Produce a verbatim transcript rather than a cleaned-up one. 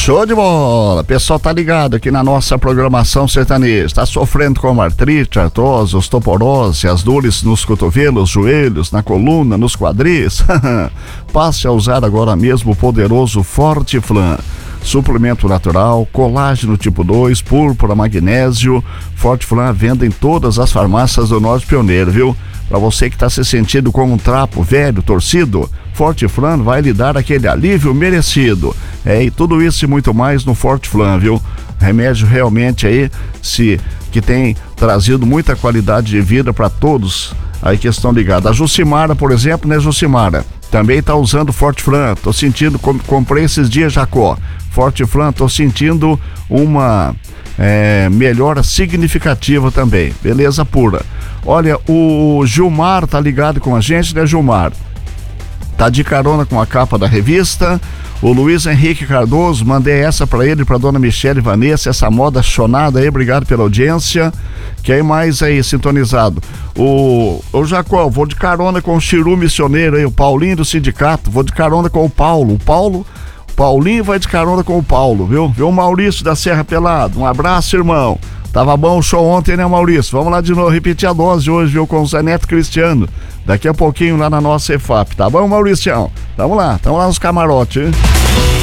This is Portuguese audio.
Show de bola! Pessoal, tá ligado aqui na nossa programação sertaneja. Tá sofrendo com artrite, artrose, osteoporose, as dores nos cotovelos, joelhos, na coluna, nos quadris? Passe a usar agora mesmo o poderoso Fortiflan. Suplemento natural, colágeno tipo dois, púrpura, magnésio. Fortiflan à venda em todas as farmácias do Norte Pioneiro, viu? Para você que está se sentindo com um trapo velho, torcido, Fortiflan vai lhe dar aquele alívio merecido. É, e tudo isso e muito mais no Fortiflan, viu? Remédio realmente aí, se, que tem trazido muita qualidade de vida para todos aí que estão ligados. A Jucimara, por exemplo, né, Jucimara? Também tá usando Fortiflan. Tô sentindo, com, comprei esses dias, Jacó. Fortiflan, tô sentindo uma é, melhora significativa também. Beleza pura. Olha, o Gilmar tá ligado com a gente, né, Gilmar? Tá de carona com a capa da revista. O Luiz Henrique Cardoso, mandei essa pra ele, pra dona Michele Vanessa, essa moda chonada aí, obrigado pela audiência. Quem mais aí sintonizado? O, o Jacó, vou de carona com o Chiru Missioneiro aí, o Paulinho do sindicato, vou de carona com o Paulo. O Paulo, Paulinho vai de carona com o Paulo, viu? Viu o Maurício da Serra Pelado, um abraço, irmão. Tava bom o show ontem, né, Maurício? Vamos lá de novo, repetir a dose hoje, viu, com o Zé Neto Cristiano. Daqui a pouquinho lá na nossa E F A P, tá bom, Mauricião? Tamo lá, tamo lá nos camarotes, hein?